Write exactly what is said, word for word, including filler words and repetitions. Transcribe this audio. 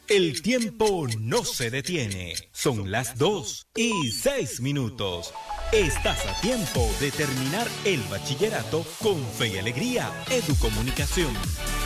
El tiempo no se detiene. Son las dos y seis minutos. Estás a tiempo de terminar el bachillerato con Fe y Alegría Educomunicación.